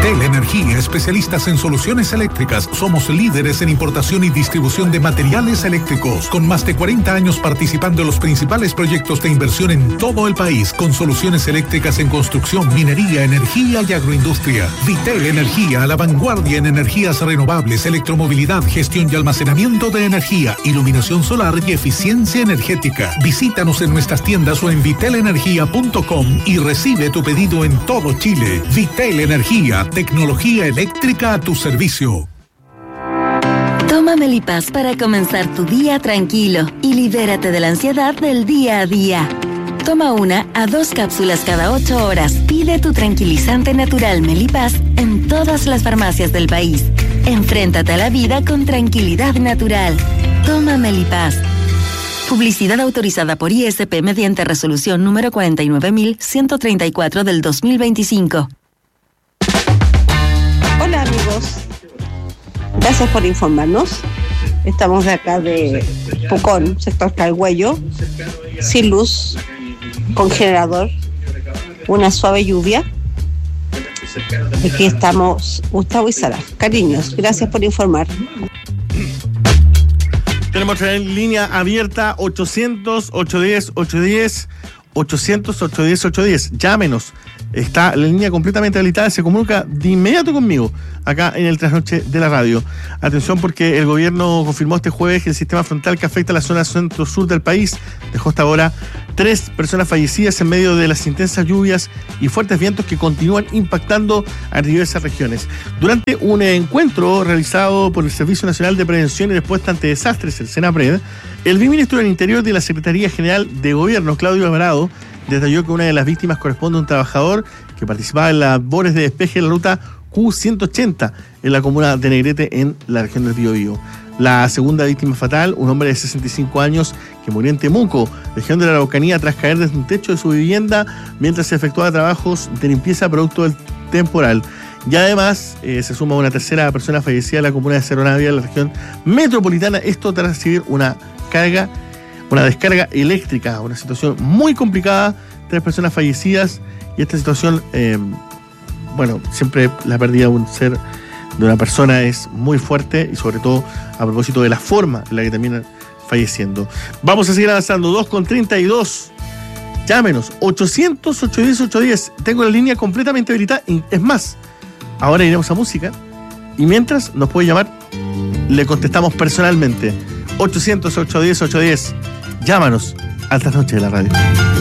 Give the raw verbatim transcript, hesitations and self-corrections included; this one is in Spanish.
Vitel Energía, especialistas en soluciones eléctricas. Somos líderes en importación y distribución de materiales eléctricos, con más de cuarenta años participando en los principales proyectos de inversión en todo el país, con soluciones eléctricas en construcción, minería, energía y agroindustria. Vitel Energía, a la vanguardia en energías renovables, electromovilidad, gestión y almacenamiento de energía, iluminación solar y eficiencia energética. Visítanos en nuestras tiendas o en vitel energía punto com y recibe tu pedido en todo Chile. Vitel Energía, tecnología eléctrica a tu servicio. Toma Melipaz para comenzar tu día tranquilo y libérate de la ansiedad del día a día. Toma una a dos cápsulas cada ocho horas. Pide tu tranquilizante natural Melipaz en todas las farmacias del país. Enfréntate a la vida con tranquilidad natural. Toma Melipaz. Publicidad autorizada por I S P mediante resolución número cuarenta y nueve mil ciento treinta y cuatro del dos mil veinticinco. Hola amigos, gracias por informarnos. Estamos de acá de Pucón, sector Calhuello, sin luz, con generador, una suave lluvia. Aquí estamos Gustavo y Sara. Cariños, gracias por informar. Tenemos en línea abierta ochocientos, ochocientos diez, ochocientos diez, ochocientos, ochocientos diez, ochocientos diez. Llámenos. Está la línea completamente habilitada, se comunica de inmediato conmigo, acá en el Trasnoche de la Radio. Atención, porque el gobierno confirmó este jueves que el sistema frontal que afecta a la zona centro-sur del país dejó hasta ahora tres personas fallecidas en medio de las intensas lluvias y fuertes vientos que continúan impactando a diversas regiones. Durante un encuentro realizado por el Servicio Nacional de Prevención y Respuesta ante Desastres, el SENAPRED, el viceministro del Interior de la Secretaría General de Gobierno, Claudio Alvarado, detalló que una de las víctimas corresponde a un trabajador que participaba en labores de despeje de la ruta Q ciento ochenta en la comuna de Negrete, en la región del Biobío. La segunda víctima fatal, un hombre de sesenta y cinco años que murió en Temuco, región de la Araucanía, tras caer desde un techo de su vivienda mientras se efectuaba trabajos de limpieza producto del temporal. Y además eh, se suma una tercera persona fallecida en la comuna de Cerro Navia, en la región metropolitana, esto tras recibir una carga una descarga eléctrica, una situación muy complicada, tres personas fallecidas, y esta situación, eh, bueno, siempre la pérdida de un ser, de una persona, es muy fuerte, y sobre todo a propósito de la forma en la que terminan falleciendo. Vamos a seguir avanzando, dos con treinta y dos, llámenos, ochocientos, ochocientos diez, ochocientos diez, tengo la línea completamente habilitada, y es más, ahora iremos a música, y mientras nos puede llamar, le contestamos personalmente, ochocientos, ochocientos diez, ochocientos diez. Llámanos a esta noche de la radio.